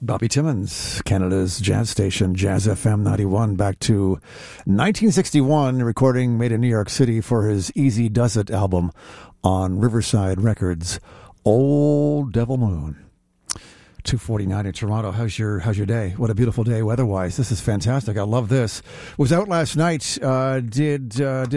Bobby Timmons, Canada's jazz station, Jazz FM 91, back to 1961, recording made in New York City for his Easy Does It album on Riverside Records, Old Devil Moon. 2:49 in Toronto. How's your day? What a beautiful day weather-wise. This is fantastic. I love this. Was out last night, did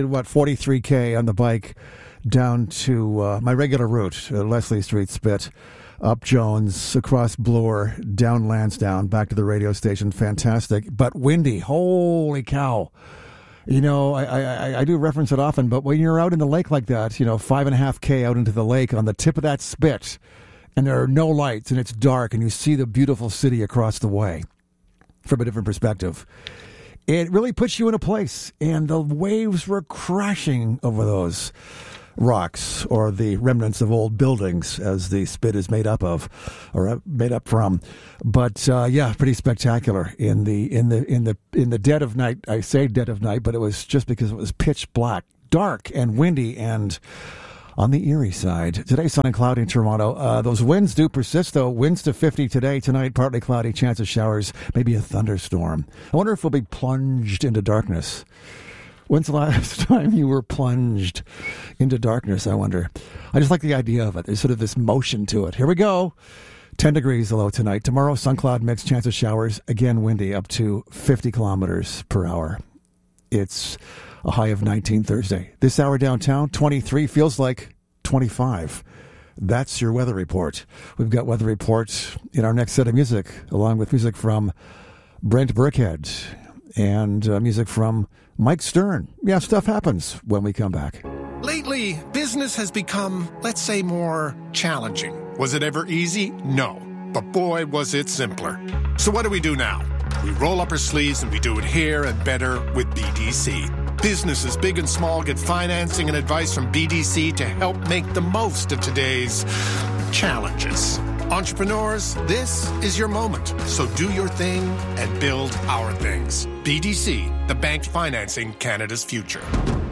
43K on the bike down to my regular route, Leslie Street Spit, up Jones, across Bloor, down Lansdowne, back to the radio station. Fantastic. But windy. Holy cow. You know, I do reference it often, but when you're out in the lake like that, 5.5K out into the lake on the tip of that spit, and there are no lights, and it's dark, and you see the beautiful city across the way from a different perspective, it really puts you in a place. And the waves were crashing over those rocks, or the remnants of old buildings, as the spit is made up of, or made up from. But pretty spectacular in the dead of night. I say dead of night, but it was just because it was pitch black, dark, and windy, and on the Erie side. Today, sun and cloudy in Toronto. Those winds do persist, though. Winds to 50 today. Tonight, partly cloudy, chance of showers, maybe a thunderstorm. I wonder if we'll be plunged into darkness. When's the last time you were plunged into darkness, I wonder? I just like the idea of it. There's sort of this motion to it. Here we go. 10 degrees the low tonight. Tomorrow, sun cloud mix, chance of showers. Again, windy, up to 50 kilometers per hour. It's a high of 19 Thursday. This hour downtown, 23, feels like 25. That's your weather report. We've got weather report in our next set of music, along with music from Brent Burkhead and music from Mike Stern. Yeah, stuff happens when we come back. Lately, business has become, let's say, more challenging. Was it ever easy? No. But boy, was it simpler. So what do we do now? We roll up our sleeves and we do it here and better with BDC. Businesses big and small get financing and advice from BDC to help make the most of today's challenges. Entrepreneurs, this is your moment. So do your thing and build our things. BDC, the bank financing Canada's future.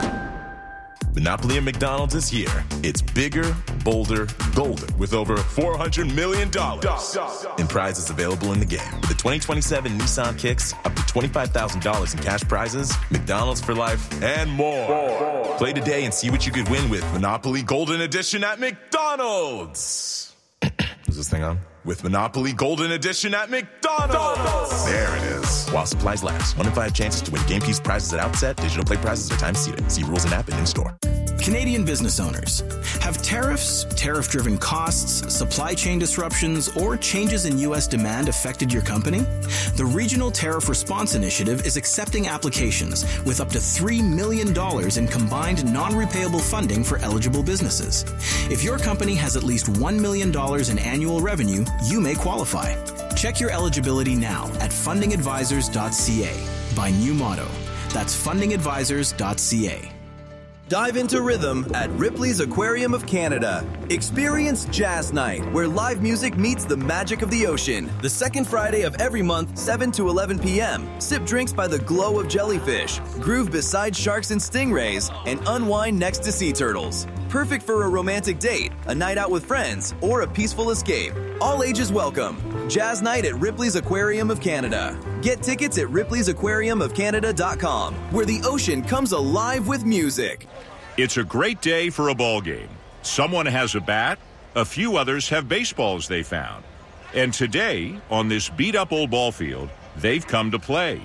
Monopoly at McDonald's is here. It's bigger, bolder, golden, with over $400 million in prizes available in the game. With the 2027 Nissan Kicks, up to $25,000 in cash prizes, McDonald's for life, and more. Play today and see what you could win with Monopoly Golden Edition at McDonald's. Is this thing on? With Monopoly Golden Edition at McDonald's. There it is. While supplies last. 1 in 5 chances to win game piece prizes at outset. Digital play prizes are time seated. See rules and app and in-store. Canadian business owners. Have tariffs, tariff-driven costs, supply chain disruptions, or changes in U.S. demand affected your company? The Regional Tariff Response Initiative is accepting applications with up to $3 million in combined non-repayable funding for eligible businesses. If your company has at least $1 million in annual revenue, you may qualify. Check your eligibility now at fundingadvisors.ca. By New Motto. That's fundingadvisors.ca. Dive into rhythm at Ripley's Aquarium of Canada. Experience Jazz Night, where live music meets the magic of the ocean. The second Friday of every month, 7 to 11 p.m. Sip drinks by the glow of jellyfish, groove beside sharks and stingrays, and unwind next to sea turtles. Perfect for a romantic date, a night out with friends, or a peaceful escape. All ages welcome. Jazz Night at Ripley's Aquarium of Canada. Get tickets at ripleysAquariumofcanada.com, where the ocean comes alive with music. It's a great day for a ball game. Someone has a bat, a few others have baseballs they found. And today, on this beat-up old ball field, they've come to play.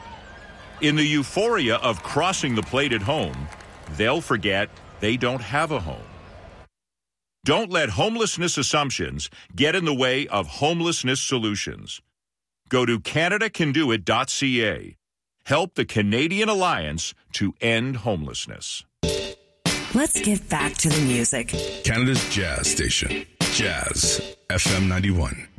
In the euphoria of crossing the plate at home, they'll forget they don't have a home. Don't let homelessness assumptions get in the way of homelessness solutions. Go to CanadaCanDoIt.ca. Help the Canadian Alliance to end homelessness. Let's get back to the music. Canada's jazz station, Jazz FM 91.